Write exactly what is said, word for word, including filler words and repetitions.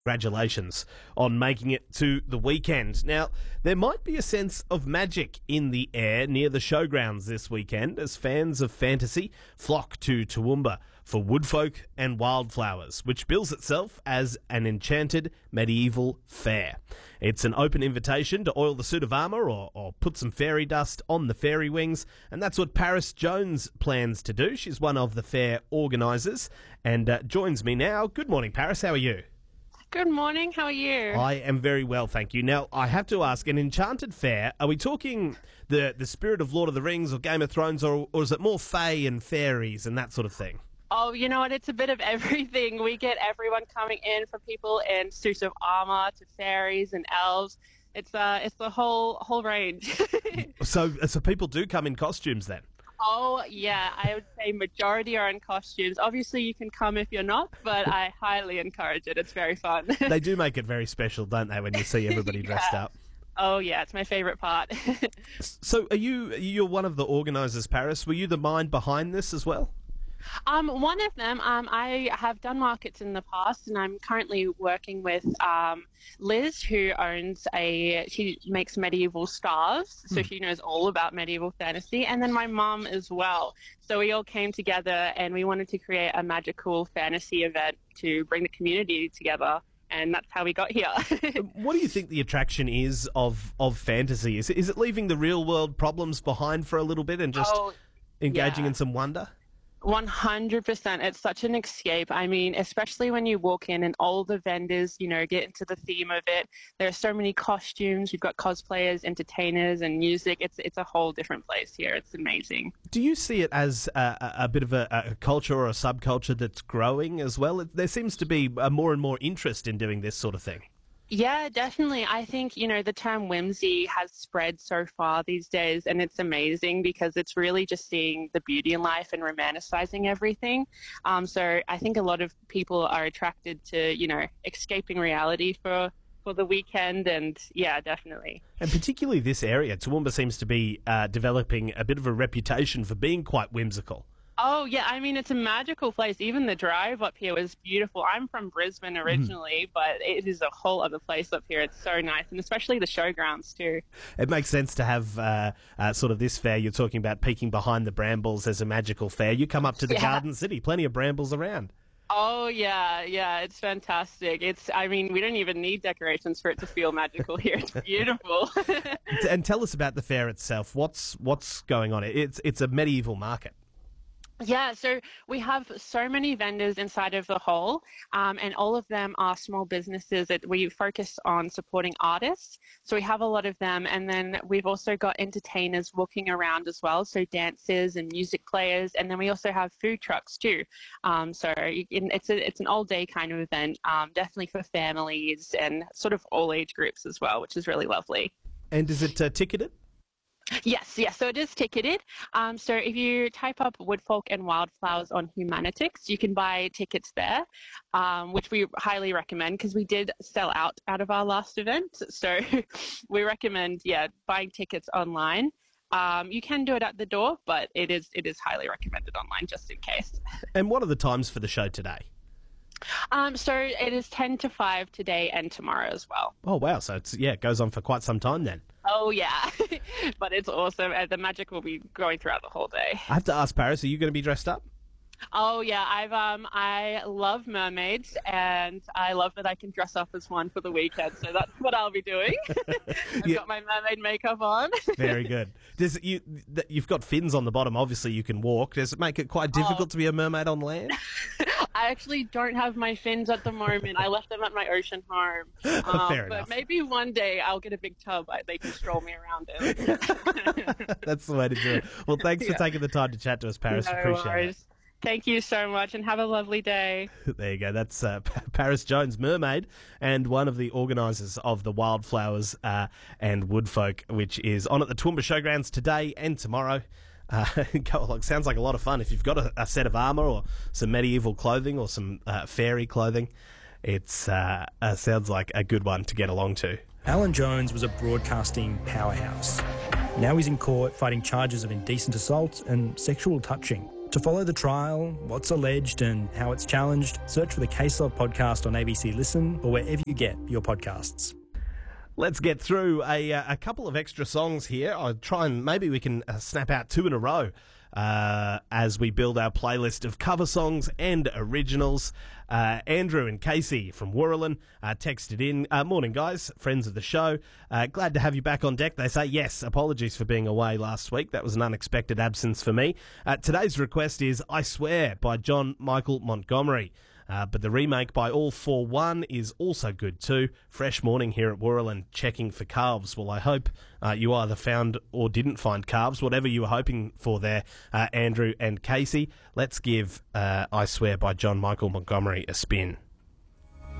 Congratulations on making it to the weekend. Now, there might be a sense of magic in the air near the showgrounds this weekend as fans of fantasy flock to Toowoomba for Woodfolk and Wildflowers, which bills itself as an enchanted medieval fair. It's an open invitation to oil the suit of armour or, or put some fairy dust on the fairy wings, and that's what Paris Jones plans to do. She's one of the fair organisers and uh, joins me now. Good morning, Paris. How are you? Good morning. How are you? I am very well, thank you. Now, I have to ask, an enchanted fair, are we talking the, the spirit of Lord of the Rings or Game of Thrones, or, or is it more fae and fairies and that sort of thing? Oh, you know what? It's a bit of everything. We get everyone coming in, from people in suits of armour to fairies and elves. It's uh, it's the whole whole range. so, so people do come in costumes then? Oh, yeah. I would say majority are in costumes. Obviously, you can come if you're not, but I highly encourage it. It's very fun. They do make it very special, don't they, when you see everybody yeah. dressed up? Oh, yeah. It's my favourite part. So are you, you're one of the organisers, Paris. Were you the mind behind this as well? Um, one of them, um, I have done markets in the past, and I'm currently working with um, Liz, who owns a, she makes medieval scarves, so mm. she knows all about medieval fantasy, and then my mum as well. So we all came together and we wanted to create a magical fantasy event to bring the community together. And that's how we got here. What do you think the attraction is of, of fantasy? Is it, is it leaving the real world problems behind for a little bit and just oh, engaging yeah. in some wonder? one hundred percent. It's such an escape. I mean, especially when you walk in and all the vendors, you know, get into the theme of it. There are so many costumes. You've got cosplayers, entertainers, and music. It's it's a whole different place here. It's amazing. Do you see it as a, a bit of a, a culture or a subculture that's growing as well? There seems to be a more and more interest in doing this sort of thing. Yeah, definitely. I think, you know, the term whimsy has spread so far these days, and it's amazing because it's really just seeing the beauty in life and romanticizing everything. Um, so I think a lot of people are attracted to, you know, escaping reality for, for the weekend, and yeah, definitely. And particularly this area, Toowoomba seems to be uh, developing a bit of a reputation for being quite whimsical. Oh, yeah. I mean, it's a magical place. Even the drive up here was beautiful. I'm from Brisbane originally, mm. but it is a whole other place up here. It's so nice, and especially the showgrounds too. It makes sense to have uh, uh, sort of this fair. You're talking about peeking behind the brambles as a magical fair. You come up to the yeah. Garden City, plenty of brambles around. Oh, yeah, yeah, it's fantastic. It's, I mean, we don't even need decorations for it to feel magical here. It's beautiful. And tell us about the fair itself. What's what's going on? It's it's a medieval market. Yeah, so we have so many vendors inside of the hall, um, and all of them are small businesses that we focus on supporting artists. So we have a lot of them, and then we've also got entertainers walking around as well, so dancers and music players, and then we also have food trucks too. Um, so it's a, it's an all-day kind of event, um, definitely for families and sort of all age groups as well, which is really lovely. And is it uh, ticketed? Yes, yes. So it is ticketed. Um, so if you type up Woodfolk and Wildflowers on Humanitix, you can buy tickets there, um, which we highly recommend because we did sell out out of our last event. So we recommend, yeah, buying tickets online. Um, you can do it at the door, but it is it is highly recommended online just in case. And what are the times for the show today? Um, so it is ten to five today and tomorrow as well. Oh, wow. So it's, yeah, it goes on for quite some time then. Oh, yeah. But it's awesome. And the magic will be going throughout the whole day. I have to ask, Paris, are you going to be dressed up? Oh, yeah. I've um, I love mermaids, and I love that I can dress up as one for the weekend. So that's what I'll be doing. I've yeah. got my mermaid makeup on. Very good. Does it, you, you've got fins on the bottom. Obviously, you can walk. Does it make it quite difficult oh. to be a mermaid on land? I actually don't have my fins at the moment. I left them at my ocean home. Um, Fair but enough. Maybe one day I'll get a big tub. I, they can stroll me around in. That's the way to do it. Well, thanks yeah. for taking the time to chat to us, Paris. No Appreciate worries. it. Thank you so much, and have a lovely day. There you go. That's uh, Paris Jones, mermaid, and one of the organisers of the Wildflowers uh, and Woodfolk, which is on at the Toowoomba Showgrounds today and tomorrow. Uh, go along. Sounds like a lot of fun. If you've got a, a set of armour or some medieval clothing or some uh, fairy clothing, it uh, uh, sounds like a good one to get along to. Alan Jones was a broadcasting powerhouse. Now he's in court fighting charges of indecent assault and sexual touching. To follow the trial, what's alleged and how it's challenged, search for the Case Log podcast on A B C Listen or wherever you get your podcasts. Let's get through a, uh, a couple of extra songs here. I'll try and maybe we can uh, snap out two in a row uh, as we build our playlist of cover songs and originals. Uh, Andrew and Casey from Warralyn uh, texted in, uh, morning guys, friends of the show. Uh, glad to have you back on deck. They say, yes, apologies for being away last week. That was an unexpected absence for me. Uh, today's request is I Swear by John Michael Montgomery. Uh, but the remake by All For One is also good too. Fresh morning here at Warralyn, checking for calves. Well, I hope uh, you either found or didn't find calves, whatever you were hoping for there, uh, Andrew and Casey. Let's give uh, I Swear by John Michael Montgomery a spin.